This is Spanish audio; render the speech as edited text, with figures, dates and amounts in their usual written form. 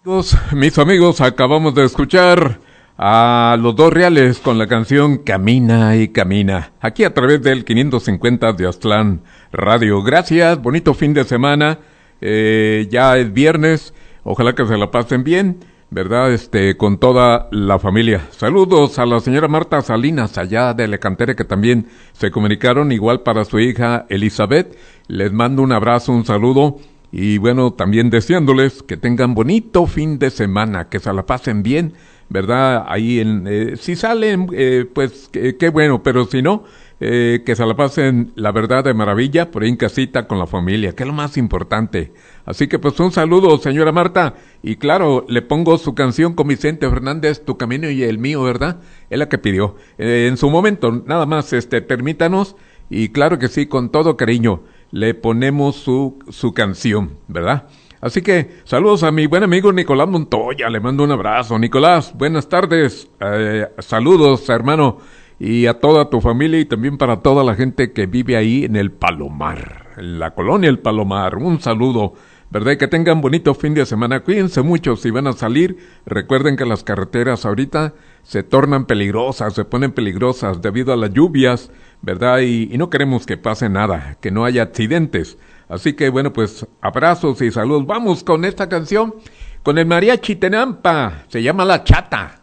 Mis amigos, acabamos de escuchar a Los Dos Reales con la canción Camina y Camina, aquí a través del 550 de Aztlán Radio. Gracias, bonito fin de semana, ya es viernes, ojalá que se la pasen bien, ¿verdad? Con toda la familia. Saludos a la señora Marta Salinas, allá de Lecantere, que también se comunicaron, igual para su hija Elizabeth. Les mando un abrazo, un saludo. Y bueno, también deseándoles que tengan bonito fin de semana, que se la pasen bien, ¿verdad? Ahí si salen, pues qué bueno, pero si no, que se la pasen, la verdad, de maravilla, por ahí en casita con la familia, que es lo más importante. Así que pues un saludo, señora Marta, y claro, le pongo su canción con Vicente Fernández, Tu Camino y el Mío, ¿verdad? Es la que pidió. En su momento, nada más, permítanos, y claro que sí, con todo cariño, le ponemos su canción, ¿verdad? Así que, saludos a mi buen amigo Nicolás Montoya, le mando un abrazo. Nicolás, buenas tardes, saludos, hermano, y a toda tu familia y también para toda la gente que vive ahí en el Palomar, en la colonia El Palomar. Un saludo, ¿verdad? Y que tengan bonito fin de semana. Cuídense mucho si van a salir. Recuerden que las carreteras ahorita se tornan peligrosas, se ponen peligrosas debido a las lluvias, ¿verdad? Y no queremos que pase nada, que no haya accidentes. Así que bueno, pues abrazos y saludos. Vamos con esta canción, con el Mariachi Tenampa, se llama La Chata.